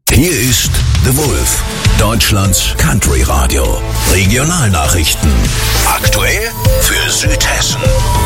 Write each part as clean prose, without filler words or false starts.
Hier ist The Wolf, Deutschlands Country Radio. Regionalnachrichten. Aktuell für Südhessen.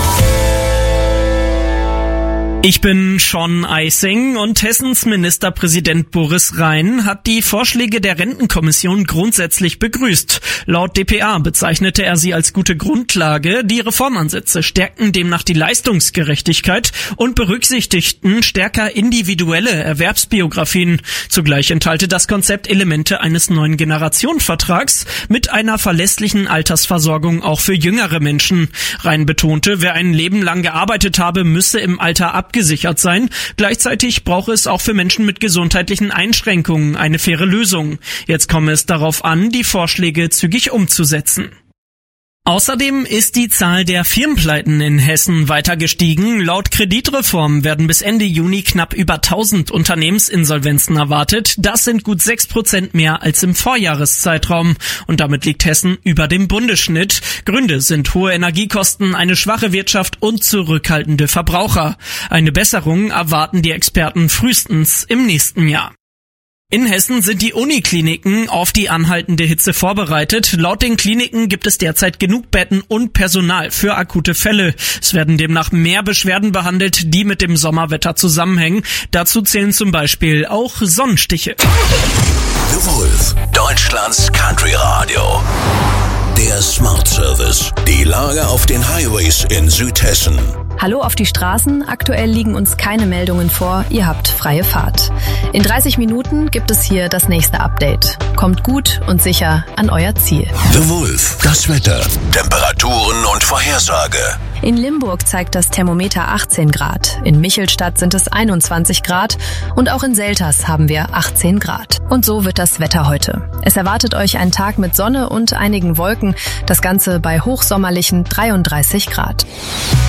Ich bin Sean Eising und Hessens Ministerpräsident Boris Rhein hat die Vorschläge der Rentenkommission grundsätzlich begrüßt. Laut dpa bezeichnete er sie als gute Grundlage. Die Reformansätze stärkten demnach die Leistungsgerechtigkeit und berücksichtigten stärker individuelle Erwerbsbiografien. Zugleich enthalte das Konzept Elemente eines neuen Generationenvertrags mit einer verlässlichen Altersversorgung auch für jüngere Menschen. Rhein betonte, wer ein Leben lang gearbeitet habe, müsse im Alter abgesichert sein. Gleichzeitig brauche es auch für Menschen mit gesundheitlichen Einschränkungen eine faire Lösung. Jetzt komme es darauf an, die Vorschläge zügig umzusetzen. Außerdem ist die Zahl der Firmenpleiten in Hessen weiter gestiegen. Laut Kreditreform werden bis Ende Juni knapp über 1000 Unternehmensinsolvenzen erwartet. Das sind gut 6% mehr als im Vorjahreszeitraum. Und damit liegt Hessen über dem Bundesschnitt. Gründe sind hohe Energiekosten, eine schwache Wirtschaft und zurückhaltende Verbraucher. Eine Besserung erwarten die Experten frühestens im nächsten Jahr. In Hessen sind die Unikliniken auf die anhaltende Hitze vorbereitet. Laut den Kliniken gibt es derzeit genug Betten und Personal für akute Fälle. Es werden demnach mehr Beschwerden behandelt, die mit dem Sommerwetter zusammenhängen. Dazu zählen zum Beispiel auch Sonnenstiche. The Wolf, Deutschlands Country Radio. Der Smart Service. Die Lage auf den Highways in Südhessen. Hallo auf die Straßen. Aktuell liegen uns keine Meldungen vor. Ihr habt freie Fahrt. In 30 Minuten gibt es hier das nächste Update. Kommt gut und sicher an euer Ziel. The Wolf, das Wetter, Temperaturen und Vorhersage. In Limburg zeigt das Thermometer 18 Grad. In Michelstadt sind es 21 Grad. Und auch in Selters haben wir 18 Grad. Und so wird das Wetter heute. Es erwartet euch ein Tag mit Sonne und einigen Wolken. Das Ganze bei hochsommerlichen 33 Grad.